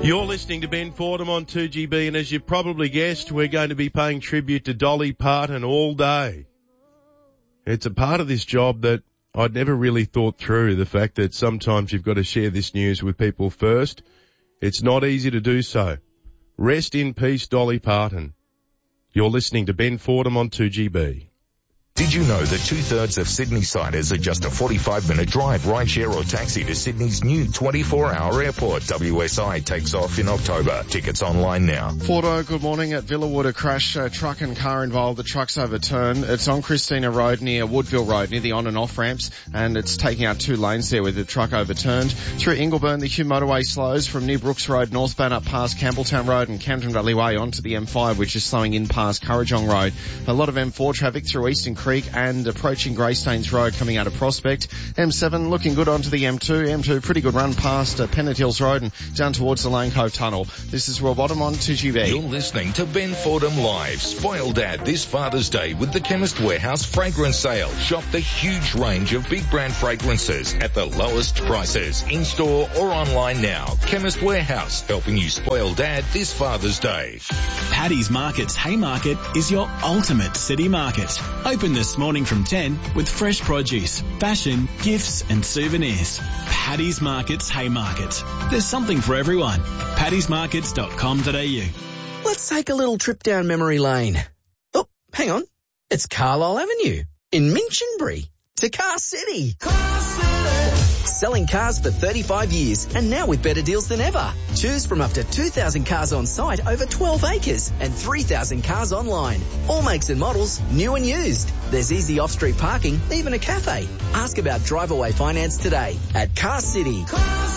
You're listening to Ben Fordham on 2GB, and as you've probably guessed, we're going to be paying tribute to Dolly Parton all day. It's a part of this job that I'd never really thought through, the fact that sometimes you've got to share this news with people first. It's not easy to do so. Rest in peace, Dolly Parton. You're listening to Ben Fordham on 2GB. Did you know that 2/3 of Sydney-siders are just a 45-minute drive, rideshare or taxi to Sydney's new 24-hour airport? WSI takes off in October. Tickets online now. Fordo, good morning. At Villawood, a crash, truck and car involved. The truck's overturned. It's on Christina Road near Woodville Road, near the on and off ramps, and it's taking out 2 lanes there with the truck overturned. Through Ingleburn, the Hugh motorway slows from near Brooks Road northbound up past Campbelltown Road and Camden Valley Way onto the M5, which is slowing in past Currajong Road. A lot of M4 traffic through Eastern Creek and approaching Greystanes Road coming out of Prospect. M7 looking good onto the M2. Pretty good run past Pennant Hills Road and down towards the Lane Cove Tunnel. This is Roy Bottom on 2GB. You're listening to Ben Fordham Live. Spoil Dad this Father's Day with the Chemist Warehouse fragrance sale. Shop the huge range of big brand fragrances at the lowest prices, in-store or online now. Chemist Warehouse, helping you spoil Dad this Father's Day. Paddy's Market's Haymarket is your ultimate city market. Open this morning from 10 with fresh produce, fashion, gifts and souvenirs. Paddy's Market's Haymarket. There's something for everyone. paddysmarkets.com.au. Let's take a little trip down memory lane. Oh, hang on. It's Carlisle Avenue in Minchinbury to Car City. Selling cars for 35 years and now with better deals than ever. Choose from up to 2,000 cars on site over 12 acres and 3,000 cars online. All makes and models, new and used. There's easy off-street parking, even a cafe. Ask about drive-away finance today at Car City.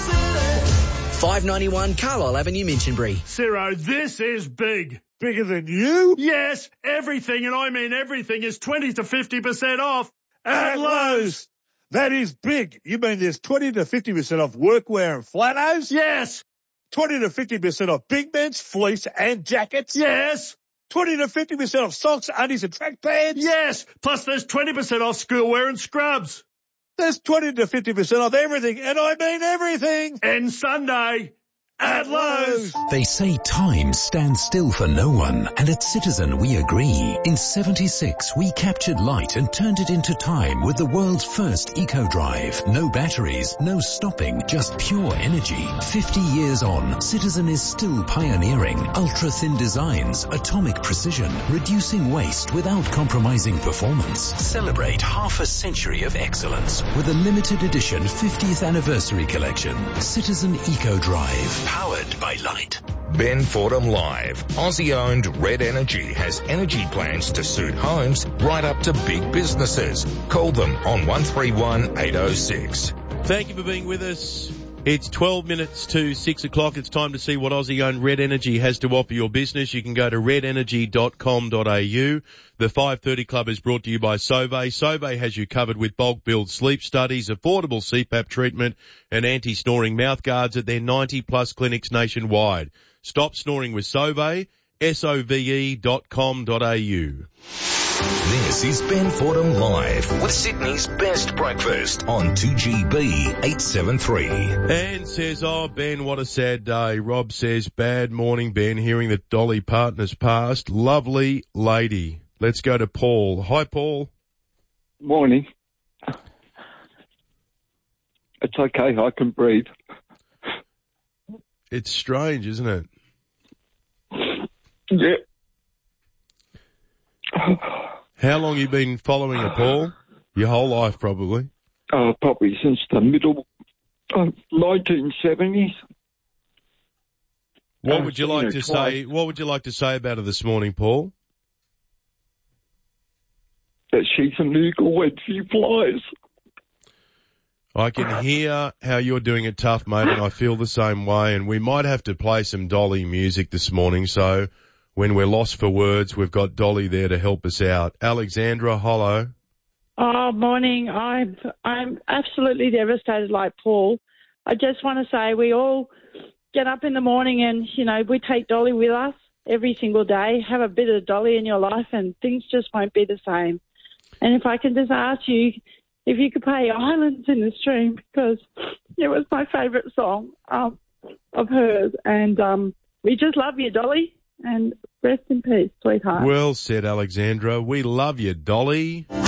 591 Carlisle Avenue, Minchinbury. Ciro, this is big. Bigger than you? Yes, everything, and I mean everything, is 20 to 50% off At Lowe's. That is big. You mean there's 20 to 50% off workwear and flannels? Yes. 20 to 50% off big men's fleece and jackets? Yes. 20 to 50% off socks, undies and track pants? Yes. Plus there's 20% off schoolwear and scrubs. There's 20 to 50% off everything, and I mean everything. And Sunday at Lowe's. They say time stands still for no one, and at Citizen we agree. In 76, we captured light and turned it into time with the world's first eco-drive. No batteries, no stopping, just pure energy. 50 years on, Citizen is still pioneering ultra-thin designs, atomic precision, reducing waste without compromising performance. Celebrate half a century of excellence with a limited edition 50th anniversary collection. Citizen Eco-Drive. Powered by light. Ben Fordham Live. Aussie-owned Red Energy has energy plans to suit homes right up to big businesses. Call them on 131 806. Thank you for being with us. It's 12 minutes to 6 o'clock. It's time to see what Aussie-owned Red Energy has to offer your business. You can go to redenergy.com.au. The 5:30 Club is brought to you by Sauvé. Sauvé has you covered with bulk build sleep studies, affordable CPAP treatment and anti-snoring mouth guards at their 90-plus clinics nationwide. Stop snoring with Sauvé, SOVE.com.au. This is Ben Fordham Live with Sydney's best breakfast on 2GB 873. Anne says, oh, Ben, what a sad day. Rob says, bad morning, Ben, hearing that Dolly Parton has passed. Lovely lady. Let's go to Paul. Hi, Paul. Morning. It's okay, I can breathe. It's strange, isn't it? Yeah. How long have you been following her, Paul? Your whole life, probably. Probably since the middle of 1970s. What would you like to say? What would you like to say about her this morning, Paul? That she's an eagle when she flies. I can hear how you're doing it tough, mate, and I feel the same way. And we might have to play some Dolly music this morning, so when we're lost for words, we've got Dolly there to help us out. Alexandra, hello. Oh, morning. I'm absolutely devastated like Paul. I just want to say we all get up in the morning and, you know, we take Dolly with us every single day. Have a bit of Dolly in your life and things just won't be the same. And if I can just ask you if you could play Islands in the Stream, because it was my favourite song. of hers. And we just love you, Dolly, and rest in peace, sweetheart. Well said, Alexandra. We love you, Dolly.